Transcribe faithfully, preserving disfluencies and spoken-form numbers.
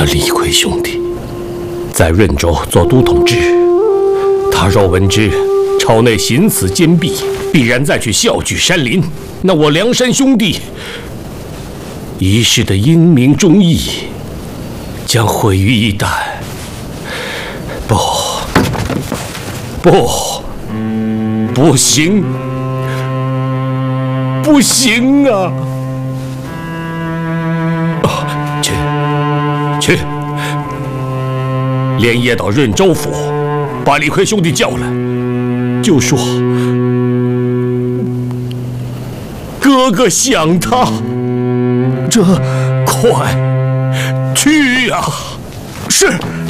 那李逵兄弟在润州做都统制，他若闻知朝内行此坚壁，必然再去笑举山林。那我梁山兄弟一世的英名忠义将毁于一旦。不，不，不行，不行啊！啊，去，去，连夜到润州府，把李逵兄弟叫来，就说哥哥想他。这，快去呀！ 是。